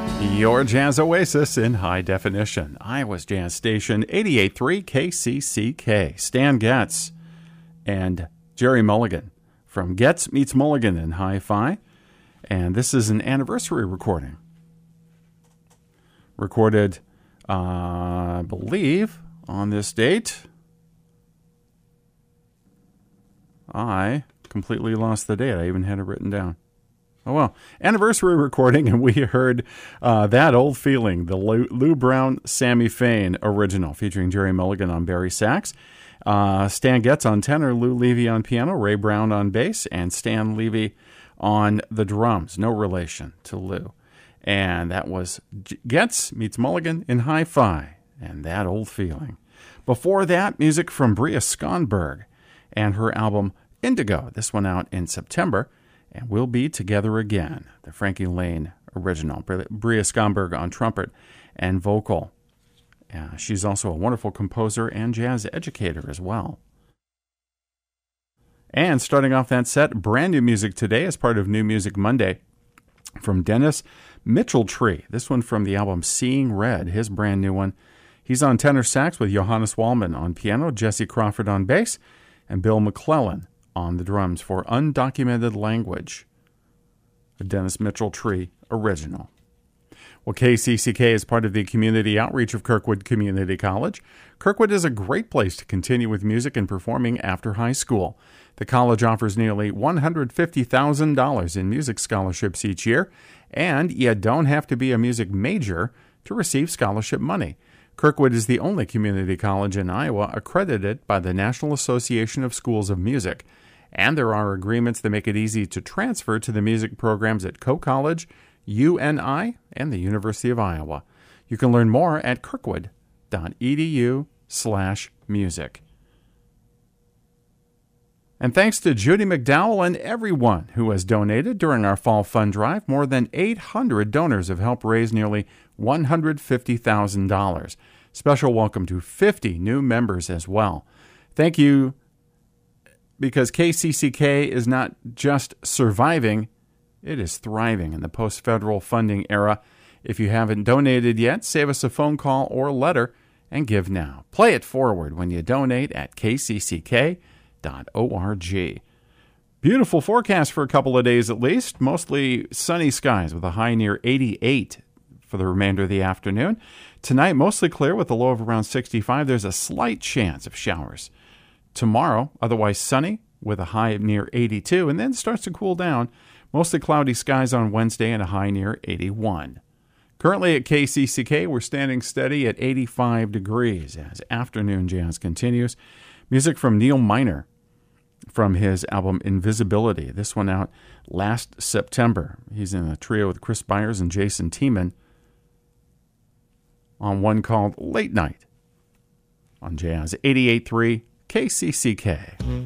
Your Jazz Oasis in high definition. Iowa's Jazz Station, 88.3 KCCK. Stan Getz and Jerry Mulligan from Getz Meets Mulligan in Hi-Fi. And this is an anniversary recording. Recorded, I believe, on this date. I completely lost the date. I even had it written down. Oh, well, anniversary recording, and we heard That Old Feeling, the Lou Brown, Sammy Fain original, featuring Jerry Mulligan on bari sax, Stan Getz on tenor, Lou Levy on piano, Ray Brown on bass, and Stan Levy on the drums. No relation to Lou. And that was Getz Meets Mulligan in Hi-Fi, and That Old Feeling. Before that, music from Bria Skonberg and her album Indigo. This one out in September. And We'll Be Together Again, the Frankie Laine original. Bria Skonberg on trumpet and vocal. She's also a wonderful composer and jazz educator as well. And starting off that set, brand new music today as part of New Music Monday from Dennis Mitchell-Tree. This one from the album Seeing Red, his brand new one. He's on tenor sax with Johannes Wallman on piano, Jesse Crawford on bass, and Bill McClellan on the drums for Undocumented Language, a Dennis Mitchell-Tree original. Well, KCCK is part of the community outreach of Kirkwood Community College. Kirkwood is a great place to continue with music and performing after high school. The college offers nearly $150,000 in music scholarships each year, and you don't have to be a music major to receive scholarship money. Kirkwood is the only community college in Iowa accredited by the National Association of Schools of Music. And there are agreements that make it easy to transfer to the music programs at Coe College, UNI, and the University of Iowa. You can learn more at kirkwood.edu/music. And thanks to Judy McDowell and everyone who has donated during our fall fund drive, more than 800 donors have helped raise nearly $150,000. Special welcome to 50 new members as well. Thank you, because KCCK is not just surviving, it is thriving in the post-federal funding era. If you haven't donated yet, save us a phone call or letter and give now. Play it forward when you donate at kcck.org. Beautiful forecast for a couple of days at least. Mostly sunny skies with a high near 88 for the remainder of the afternoon. Tonight, mostly clear with a low of around 65. There's a slight chance of showers. Tomorrow, otherwise sunny with a high near 82, and then starts to cool down. Mostly cloudy skies on Wednesday and a high near 81. Currently at KCCK, we're standing steady at 85 degrees as afternoon jazz continues. Music from Neil Miner from his album Invisibility. This one out last September. He's in a trio with Chris Byers and Jason Tiemann on one called Late Night on Jazz 88.3 KCCK.